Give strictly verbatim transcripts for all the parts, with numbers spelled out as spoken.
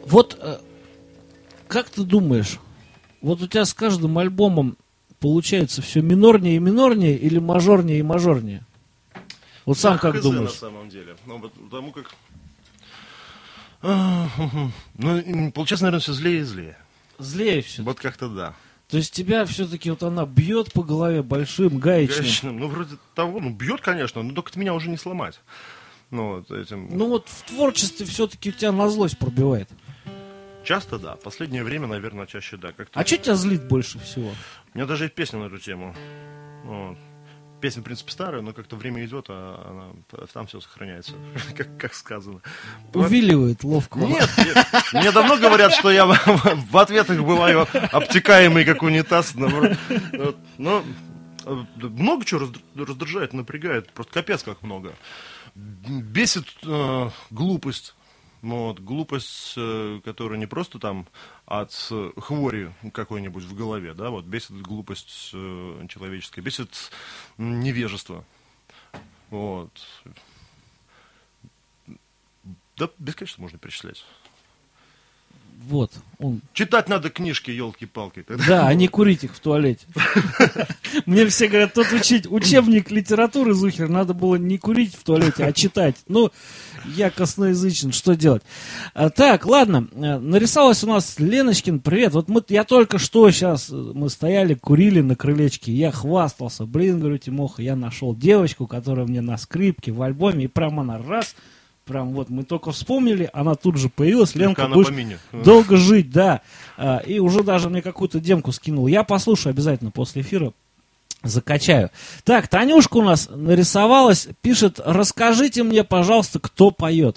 Вот э, как ты думаешь, вот у тебя с каждым альбомом получается все минорнее и минорнее или мажорнее и мажорнее? Вот сам Да, как хз думаешь? На самом деле. Ну, вот, потому как... Ну, получается, наверное, все злее и злее. Злее все. Вот как-то да. То есть тебя все-таки вот она бьет по голове большим гаечным. Гаечным. Ну, вроде того, ну, бьет, конечно, но только меня уже не сломать. Ну, вот этим... Ну вот в творчестве все-таки у тебя на злость пробивает. Часто да. Последнее время, наверное, чаще да. Как-то... А что тебя злит больше всего? У меня даже есть песня на эту тему. Вот. Песня, в принципе, старая, но как-то время идет, а она, там все сохраняется, как, как сказано. Увиливает ловко. Нет, нет, мне давно говорят, что я в ответах бываю обтекаемый, как унитаз. Но, но много чего раздражает, напрягает, просто капец как много. Бесит э, глупость. Вот, глупость, э, которая не просто там от э, хвори какой-нибудь в голове, да, вот, бесит глупость э, человеческая, бесит невежество. Вот. Да, бесконечно можно перечислять. Вот, он... Читать надо книжки, елки-палки. Да, а не курить их в туалете. Мне все говорят, тут учить учебник литературы, Зухер, надо было не курить в туалете, а читать. Ну, я косноязычен, что делать? А, так, ладно, нарисовалась у нас Леночкин, привет. Вот мы, я только что сейчас, мы стояли, курили на крылечке, я хвастался, блин, говорю, Тимоха, я нашел девочку, которая мне на скрипке в альбоме, и прям она раз... Прям вот мы только вспомнили, она тут же появилась. Ленка, будешь долго жить, да. А, и уже даже мне какую-то демку скинул. Я послушаю обязательно после эфира. Закачаю. Так, Танюшка у нас нарисовалась, пишет, расскажите мне, пожалуйста, кто поет.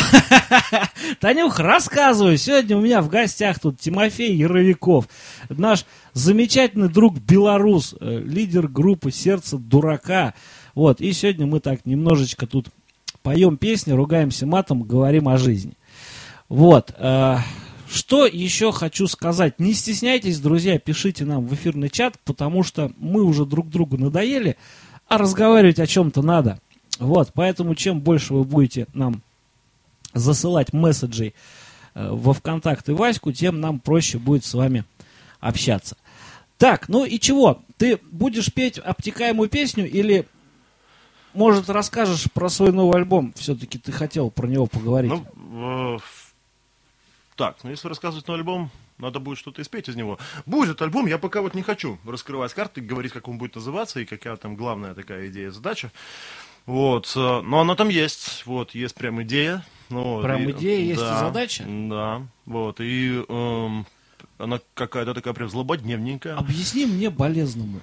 Танюх, рассказываю. Сегодня у меня в гостях тут Тимофей Яровиков, наш замечательный друг белорус, лидер группы «Сердце дурака». Вот, и сегодня мы так немножечко тут поем песни, ругаемся матом, говорим о жизни. Вот. Э, что еще хочу сказать. Не стесняйтесь, друзья, пишите нам в эфирный чат, потому что мы уже друг другу надоели, а разговаривать о чем-то надо. Вот. Поэтому чем больше вы будете нам засылать месседжей э, во ВКонтакт и Ваську, тем нам проще будет с вами общаться. Так, ну и чего? Ты будешь петь обтекаемую песню или... Может, расскажешь про свой новый альбом? Все-таки ты хотел про него поговорить. Ну, э, так, ну если рассказывать новый альбом, надо будет что-то испеть из него. Будет альбом, я пока вот не хочу раскрывать карты, говорить, как он будет называться и какая там главная такая идея, задача. Вот, э, но она там есть, вот, есть прям идея. Ну, прям и, идея, есть да, и задача? Да, вот, и э, она какая-то такая прям злободневненькая. Объясни мне болезному.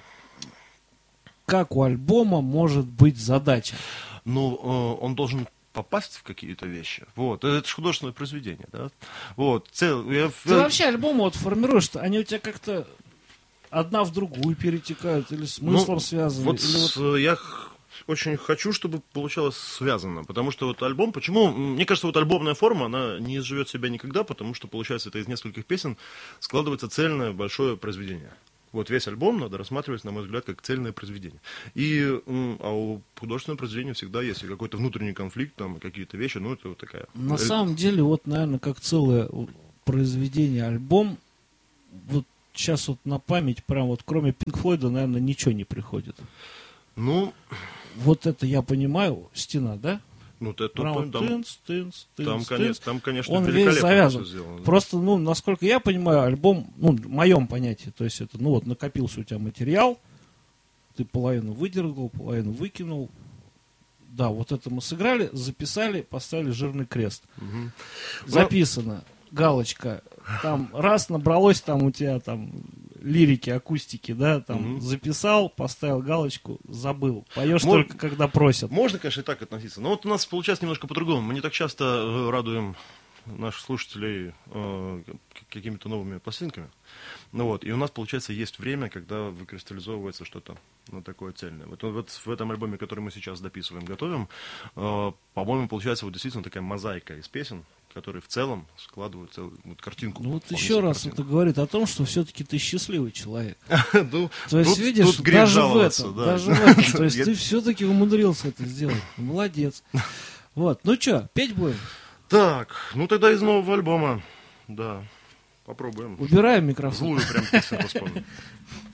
Как у альбома может быть задача? Ну, э, он должен попасть в какие-то вещи. Вот. Это же художественное произведение, да? Вот. Цел... Я... Ты вообще альбомы вот формируешь, они у тебя как-то одна в другую перетекают, или смыслом ну, связаны? Вот, или вот я очень хочу, чтобы получалось связано, потому что вот альбом, почему, мне кажется, вот альбомная форма, она не изживет себя никогда, потому что, получается, это из нескольких песен складывается цельное большое произведение. Вот весь альбом надо рассматривать, на мой взгляд, как цельное произведение. И, а у художественного произведения всегда есть и какой-то внутренний конфликт, там, какие-то вещи, ну, это вот такая... На самом деле, вот, наверное, как целое произведение, альбом, вот сейчас вот на память, прям вот кроме Пинк Флойда, наверное, ничего не приходит. Ну... Вот это я понимаю, стена, да? Ну, это, Прям, там, тынц, тынц, тынц, там, тынц. конечно, там, конечно, он весь завязан. Сделано. Просто, ну, насколько я понимаю, альбом, ну, в моем понятии, то есть это, ну, вот, накопился у тебя материал, ты половину выдергал, половину выкинул. Да, вот это мы сыграли, записали, поставили жирный крест. Угу. Записано, галочка. Там раз набралось там у тебя там лирики, акустики, да, там угу. записал, поставил галочку, забыл. Поешь Мож... только когда просят. Можно, конечно, и так относиться. Но вот у нас получается немножко по-другому. Мы не так часто радуем наших слушателей э, какими-то новыми пластинками. Ну вот, и у нас, получается, есть время, когда выкристаллизовывается что-то, ну, такое цельное. Вот, вот в этом альбоме, который мы сейчас дописываем, готовим, э, по-моему, получается вот действительно такая мозаика из песен, которые в целом складывают целую вот, картинку. Ну вот еще раз картинку. Это говорит о том, что все-таки ты счастливый человек. ну, то есть, тут, видишь, тут даже в этом, да. даже в этом, то есть ты все-таки умудрился это сделать. Молодец. Вот, ну что, петь будем? Так, ну тогда из нового альбома. Да, попробуем. Убираем микрофон. Злую прям песенку вспомнил.